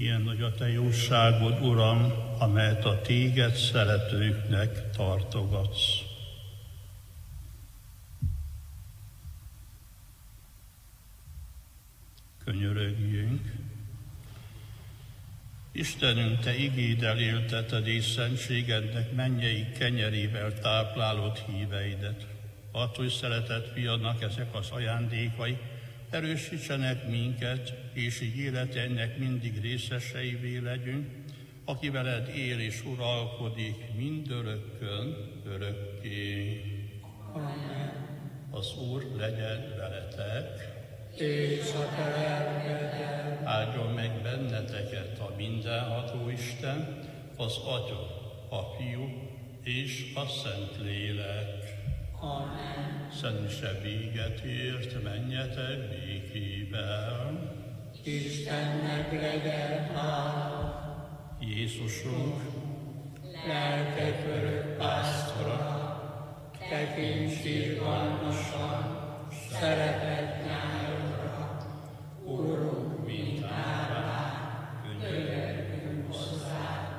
Ilyen nagy a te jóságod, Uram, amelyet a téged szeretőknek tartogatsz. Könyörögjünk. Istenünk, te igéddel élteted és szentségednek mennyei kenyerével táplálod híveidet. Add, hogy szeretett fiadnak ezek az ajándékai erősítsenek minket, és így életednek mindig részeseivé legyünk, aki veled él és uralkodik mindörökkön, örökké. Amen. Az Úr legyen veletek, És a te lelkeddel. áldjon meg benneteket a mindenható Isten, az Atya, a Fiú és a Szentlélek. Amen. Szentse véget ért, menjetek békével. Istennek legyen hála. Jézusunk, Lelkek örök pásztora, tekints irgalmasan, szeretettel